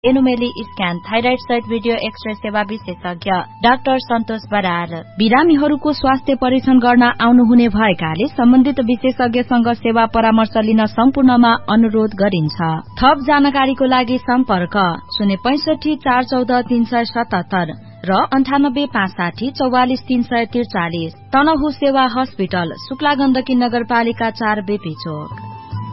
एनुमेली scan, thyroid सहित video x-ray सेवा विशेषज्ञ डाक्टर सन्तोष बराल। बिरामीहरूको स्वास्थ्य परीक्षण गर्न आउनुहुने भएकाले सम्बन्धित विशेषज्ञसँग सेवा परामर्श लिन सम्पूर्णमा अनुरोध गरिन्छ। थप जानकारीको लागि सम्पर्क 065 414 377 र 98 560 44 343। तनहु सेवा हस्पिटल, शुक्ला गण्डकी नगरपालिका 4 बेपी चोक।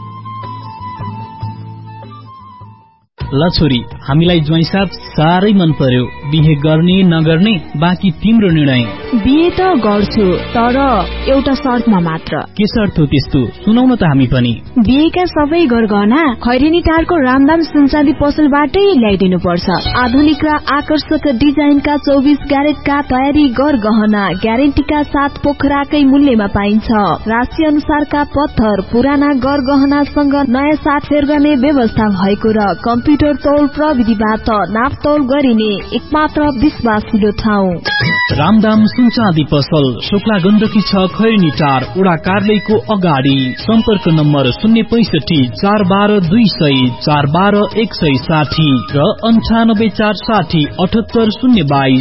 ल छोरी, हामीलाई ज्वाइँ साथ साह्रै मन पर्यो। बिहे गर्ने नगर्ने बाँकी तिम्रो निर्णय। बिहे त गर्छु, तर एउटा शर्तमा मात्र। के शर्त हो त्यस्तो? सुनाउन त हामी पनि। बिहेका सबै गरगहना खैरेनी टारको रामदाम सुनचाँदी पसलबाटै ल्याइदिनु पर्छ। आधुनिक र आकर्षक डिजाइनका 24 क्यारेटका तयारी गरगहना ग्यारेन्टीका साथ पोखराकै मूल्यमा पाइन्छ। राशि अनुसारका पत्थर, पुराना गरगहनासँग नयाँ साटफेर गर्ने व्यवस्था भएको र कम्प्युटर तौल प्रविधिबाट नापतौल गरिने एकमात्र विश्वासिलो ठाउँ रामदाम सुनचाँदी पसल, शुक्ला गण्डकी 6 खैरेनी टार, वडा कार्यालयको अगाडि। सम्पर्क नम्बर 065 412 200 412 160 र 98 460 78 022।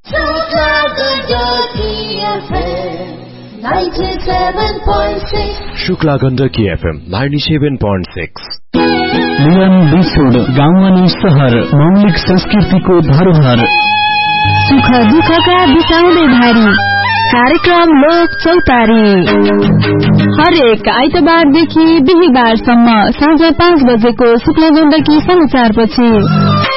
शुक्ला गण्डकी FM 97.6। गाउँ अनि शहर, मौलिक संस्कृतिको धरोहर। सुख दुःखका बिसाउने भारी कार्यक्रम लोक चौतारी हरेक आइतबारदेखि बिहीबारसम्म साँझ 5 बजेको शुक्ला गण्डकी समाचारपछि।